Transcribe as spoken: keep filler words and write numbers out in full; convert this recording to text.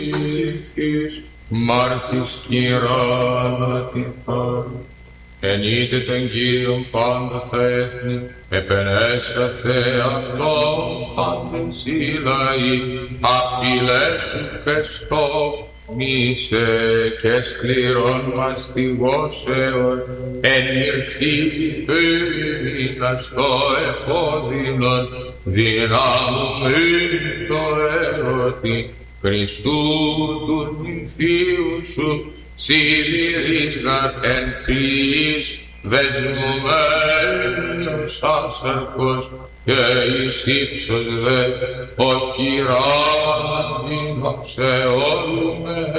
Μάρτης κυράματιχα, ενείτε τον Κύριον πάντα τα έθνη, επενέσατε αυτόν πάντες οι λαοί, απειλέσου Χριστό, μίσε και σκληρών μαστιγώσεων, ενηρκτή πίμηνα στο επώδυνον, δυνάμουμε το έρωτη, Χριστού του νυμφίου σου, συλληρίσγαρ εν κλείς, δεσμωμένος άσαρκος και εις ύψος δε, ο κυράς δίνωξε όλου με